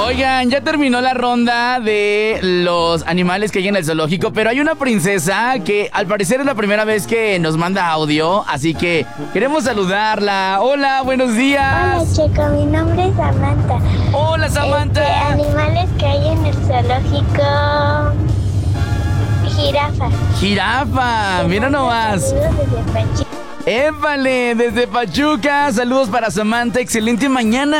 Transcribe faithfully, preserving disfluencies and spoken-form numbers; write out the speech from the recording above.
Oigan, ya terminó la ronda de los animales que hay en el zoológico, pero hay una princesa que al parecer es la primera vez que nos manda audio, así que queremos saludarla. Hola, buenos días. Hola, Checo, mi nombre es Samantha. Hola, Samantha. Este, animales que hay en el zoológico. Jirafa. Jirafa, mira nomás. Saludos desde Pachuca. ¡Épale! Desde Pachuca, saludos para Samantha, excelente mañana.